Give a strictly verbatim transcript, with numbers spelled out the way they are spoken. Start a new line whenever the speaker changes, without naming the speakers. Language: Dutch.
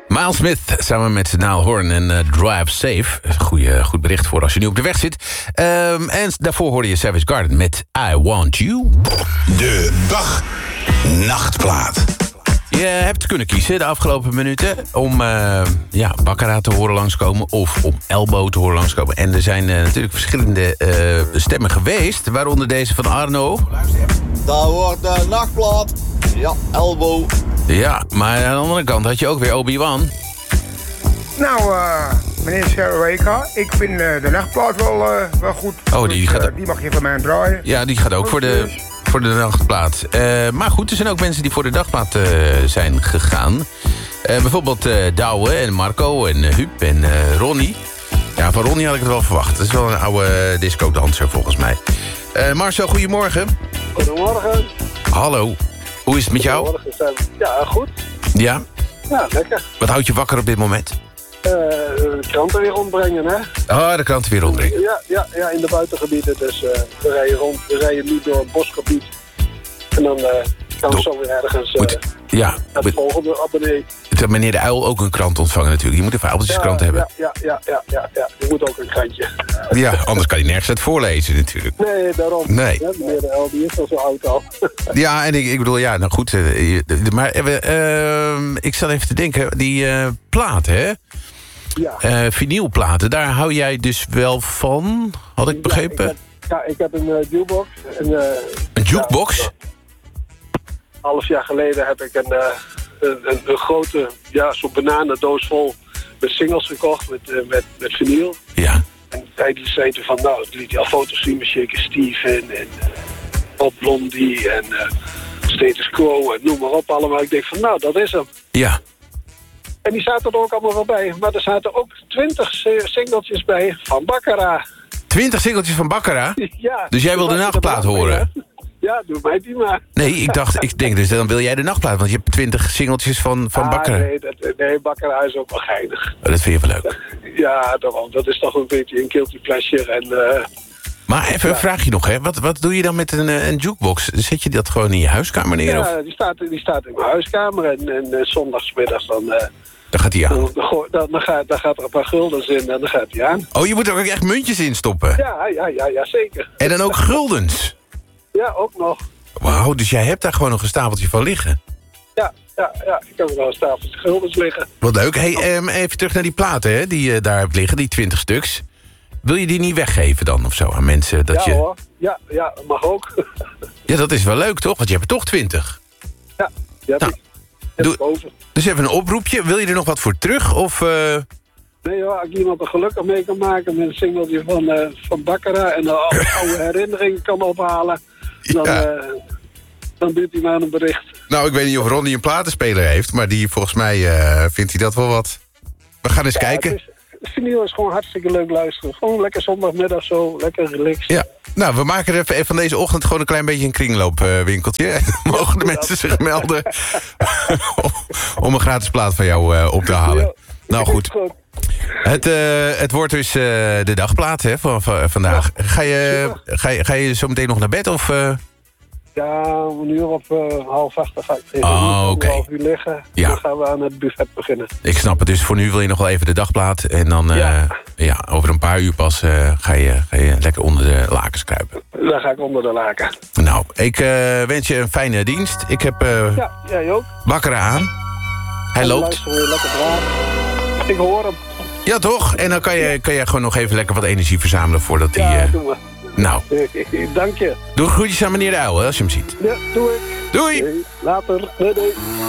Miles Smith samen met Niall Horan en uh, Drive Safe. Goeie, goed bericht voor als je nu op de weg zit. Um, en daarvoor hoorde je Savage Garden met I Want You.
De dag nachtplaat.
Je hebt kunnen kiezen de afgelopen minuten om uh, ja, Baccarat te horen langskomen of om Elbow te horen langskomen. En er zijn uh, natuurlijk verschillende uh, stemmen geweest, waaronder deze van Arno.
Daar wordt de nachtplaat. Ja, Elbow.
Ja, maar aan de andere kant had je ook weer Obi-Wan.
Nou, uh, meneer Sarah, ik vind uh, de nachtplaat wel, uh, wel goed.
Oh, die,
dus,
gaat...
uh, die mag je van mij draaien.
Ja, die gaat ook voor de, voor de nachtplaat. Uh, maar goed, er zijn ook mensen die voor de dagplaat uh, zijn gegaan. Uh, bijvoorbeeld uh, Douwe en Marco en uh, Huub en uh, Ronnie. Ja, van Ronnie had ik het wel verwacht. Dat is wel een oude disco-danser volgens mij. Uh, Marcel, goedemorgen.
Goedemorgen.
Hallo. Hoe is het met jou?
Goedemorgen. Ja, goed.
Ja?
Ja, lekker.
Wat houdt je wakker op dit moment?
Uh, de kranten weer rondbrengen, hè?
Oh, de kranten weer rondbrengen.
Ja, ja, ja, in de buitengebieden. Dus uh, we rijden rond. We rijden nu door het bosgebied. En dan uh, gaan we Do zo weer ergens uh,
moet, ja,
naar de volgende abonnee.
Meneer de Uil ook een krant ontvangen natuurlijk. Je moet even uiltjeskrant
ja,
hebben.
Ja, ja, ja, ja, ja. Je moet ook een krantje.
Ja, anders kan je nergens uit voorlezen natuurlijk.
Nee, daarom.
Nee.
Ja, meneer de Uil, die is al zo oud al.
Ja, en ik, ik bedoel, ja, nou goed. Uh, maar uh, uh, ik zat even te denken, die uh, platen, hè?
Ja.
Uh, vinylplaten, daar hou jij dus wel van, had ik begrepen?
Ja, ik heb, ja, ik heb een uh, jukebox. En, uh,
een jukebox?
Ja, half jaar geleden heb ik een, uh, een, een, een grote, ja, zo'n bananendoos vol met singles gekocht, met, uh, met, met vinyl.
Ja.
En tijdens zei hij van, nou, het liet hij al foto's zien met Shaker Steven en uh, Bob Blondie en uh, Status Quo en noem maar op allemaal. Ik denk van, nou, dat is hem.
Ja.
En die zaten er ook allemaal wel bij. Maar er zaten ook twintig singeltjes bij van Baccarat.
Twintig singeltjes van Baccarat?
Ja.
Dus jij wil de nachtplaat horen?
Ja, doe mij die maar.
Nee, ik dacht, ik denk dus, dan wil jij de nachtplaat. Want je hebt twintig singeltjes van, van
ah,
Baccarat.
Nee, dat, nee, Baccarat is ook wel geinig.
Oh, dat vind je wel leuk?
Ja, daarom. Dat is toch een beetje een guilty pleasure. En, uh,
maar even
ja.
een vraagje nog, hè. Wat, wat doe je dan met een, een jukebox? Zet je dat gewoon in je huiskamer neer?
Ja,
of?
die staat, die staat in mijn huiskamer. En, en uh, zondagsmiddags dan... Uh,
dan gaat hij aan.
Dan, dan, dan, dan, gaat, dan gaat er een paar guldens in en dan gaat hij aan.
Oh, je moet er ook echt muntjes in stoppen?
Ja, ja, ja, ja, zeker.
En dan ook guldens?
Ja, ook nog.
Wauw, dus jij hebt daar gewoon nog een stapeltje van liggen?
Ja, ja, ja. Ik heb er wel een stapeltje guldens liggen.
Wat leuk. Hey, um, even terug naar die platen hè, die je daar hebt liggen, die twintig stuks. Wil je die niet weggeven dan of zo aan mensen? Dat
ja
je...
hoor, ja, ja, mag ook.
Ja, dat is wel leuk toch? Want je hebt er toch twintig.
Ja, die heb
nou,
ik. Heb
doe...
ik over.
Dus even een oproepje. Wil je er nog wat voor terug? Of, uh...
Nee hoor, als ik iemand er gelukkig mee kan maken met een singeltje van, uh, van Baccarat en een oude herinnering kan ophalen, dan,
ja.
uh, dan doet hij maar een bericht.
Nou, ik weet niet of Ronnie een platenspeler heeft, maar die volgens mij uh, vindt hij dat wel wat. We gaan eens ja, kijken.
Is, vinyl is gewoon hartstikke leuk luisteren. Gewoon lekker zondagmiddag zo, lekker relaxed.
Ja, nou, we maken er even van deze ochtend gewoon een klein beetje een kringloopwinkeltje. Uh, dan mogen de mensen zich melden om een gratis plaat van jou uh, op te halen. Ja, nou goed. Het, uh, het wordt dus uh, de dagplaat hè, van, van vandaag. Ja, ga, je, ga, je, ga je zo meteen nog naar bed? Of, uh...
Ja, een uur op uh, half acht ga ik tegen
oh,
een
okay.
half uur liggen.
Ja.
Dan gaan we aan het buffet beginnen.
Ik snap het, dus voor nu wil je nog wel even de dagplaat. En dan uh, ja. Ja, over een paar uur pas uh, ga, je, ga je lekker onder de lakens kruipen.
Dan ga ik onder de laken.
Nou, ik uh, wens je een fijne dienst. Ik heb uh,
ja, jij ook.
Baccarat aan. Hij loopt.
Luister weer lekker braaf. Ik hoor hem.
Ja, toch? En dan kan je, kan je gewoon nog even lekker wat energie verzamelen voordat hij...
Ja,
uh...
doen we.
Nou.
Dank je.
Doe groetjes aan meneer de Uil, als je hem ziet.
Ja, doe ik.
Doei.
Doei. Later. Doei.